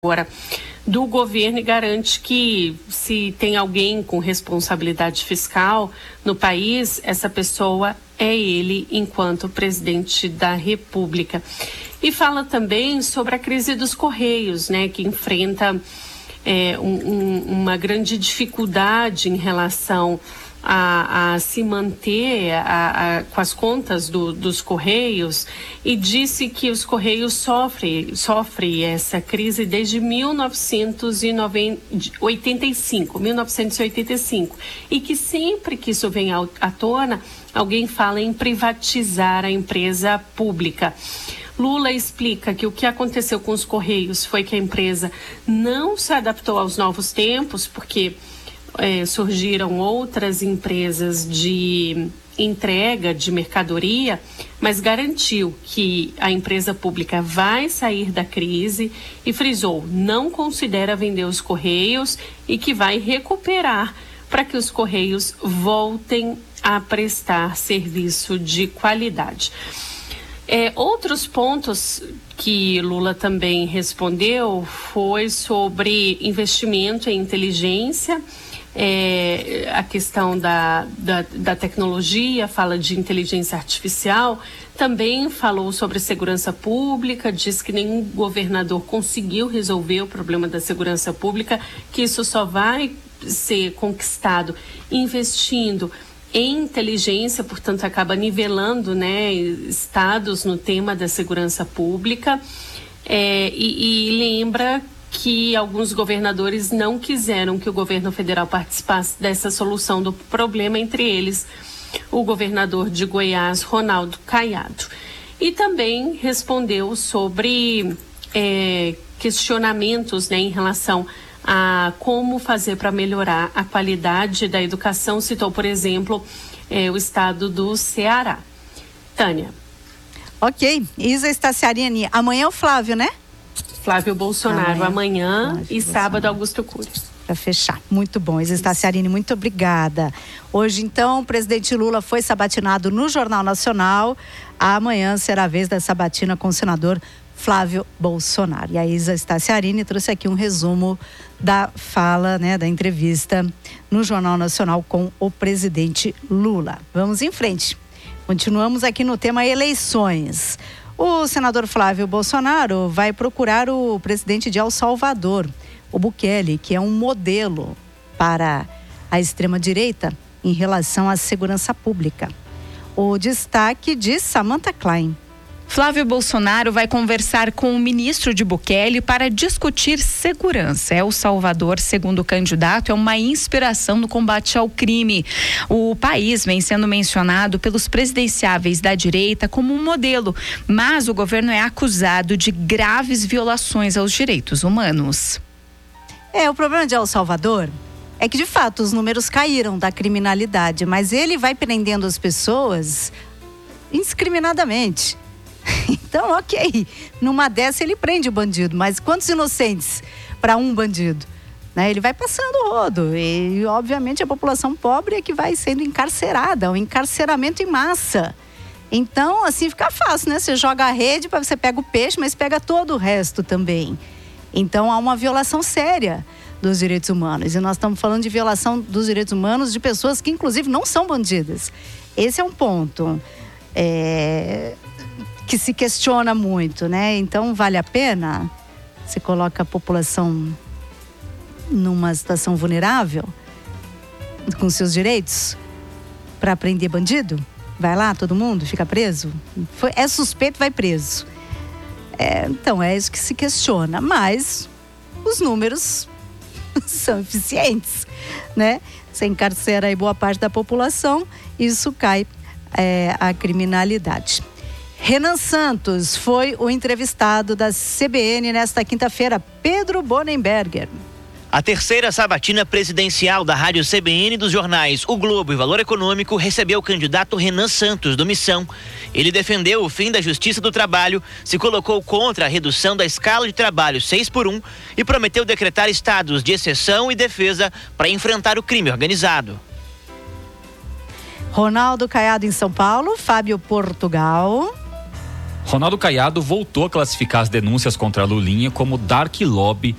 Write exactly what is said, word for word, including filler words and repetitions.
agora do governo e garante que, se tem alguém com responsabilidade fiscal no país, essa pessoa é ele enquanto presidente da República. E fala também sobre a crise dos Correios, né, que enfrenta é, um, um, uma grande dificuldade em relação A, a se manter a, a, com as contas do, dos Correios, e disse que os Correios sofrem sofre essa crise desde mil novecentos e oitenta e cinco, mil novecentos e oitenta e cinco, e que sempre que isso vem à, à tona, alguém fala em privatizar a empresa pública. Lula explica que o que aconteceu com os Correios foi que a empresa não se adaptou aos novos tempos, porque É, surgiram outras empresas de entrega de mercadoria, mas garantiu que a empresa pública vai sair da crise e frisou, não considera vender os Correios e que vai recuperar para que os Correios voltem a prestar serviço de qualidade. É, outros pontos que Lula também respondeu foi sobre investimento em inteligência. É, a questão da, da, da tecnologia, fala de inteligência artificial, também falou sobre segurança pública, diz que nenhum governador conseguiu resolver o problema da segurança pública, que isso só vai ser conquistado investindo em inteligência, portanto acaba nivelando, né, estados no tema da segurança pública, é, e, e lembra que alguns governadores não quiseram que o governo federal participasse dessa solução do problema, entre eles o governador de Goiás, Ronaldo Caiado. E também respondeu sobre é, questionamentos, né, em relação a como fazer para melhorar a qualidade da educação. Citou, por exemplo, é, o estado do Ceará. Tânia. Ok. Isa Estaciarini, amanhã é o Flávio, né? Flávio Bolsonaro, amanhã, amanhã Flávio e Bolsonaro. Sábado Augusto Cury. Para fechar. Muito bom. Isa Estaciarini, muito obrigada. Hoje, então, o presidente Lula foi sabatinado no Jornal Nacional. Amanhã será a vez da sabatina com o senador Flávio Bolsonaro. E a Isa Estaciarini trouxe aqui um resumo da fala, né, da entrevista no Jornal Nacional com o presidente Lula. Vamos em frente. Continuamos aqui no tema eleições. O senador Flávio Bolsonaro vai procurar o presidente de El Salvador, o Bukele, que é um modelo para a extrema-direita em relação à segurança pública. O destaque de Samantha Klein. Flávio Bolsonaro vai conversar com o ministro de Bukele para discutir segurança. El Salvador, segundo o candidato, é uma inspiração no combate ao crime. O país vem sendo mencionado pelos presidenciáveis da direita como um modelo, mas o governo é acusado de graves violações aos direitos humanos. É, o problema de El Salvador é que, de fato, os números caíram da criminalidade, mas ele vai prendendo as pessoas indiscriminadamente. Então, ok, numa dessa ele prende o bandido, mas quantos inocentes para um bandido? Né? Ele vai passando o rodo e, obviamente, a população pobre é que vai sendo encarcerada, o encarceramento em massa. Então, assim, fica fácil, né? Você joga a rede, você pega o peixe, mas pega todo o resto também. Então, há uma violação séria dos direitos humanos. E nós estamos falando de violação dos direitos humanos de pessoas que, inclusive, não são bandidas. Esse é um ponto é... que se questiona muito, né? Então, vale a pena? Você coloca a população numa situação vulnerável com seus direitos para prender bandido? Vai lá, todo mundo fica preso? Foi, é suspeito, vai preso. É, então, é isso que se questiona. Mas os números são eficientes, né? Você encarcera aí boa parte da população, isso cai é, a criminalidade. Renan Santos foi o entrevistado da C B N nesta quinta-feira. Pedro Bonenberger. A terceira sabatina presidencial da Rádio C B N dos jornais O Globo e Valor Econômico recebeu o candidato Renan Santos, do Missão. Ele defendeu o fim da Justiça do Trabalho, se colocou contra a redução da escala de trabalho seis por um e prometeu decretar estados de exceção e defesa para enfrentar o crime organizado. Ronaldo Caiado em São Paulo, Fábio Portugal. Ronaldo Caiado voltou a classificar as denúncias contra Lulinha como dark lobby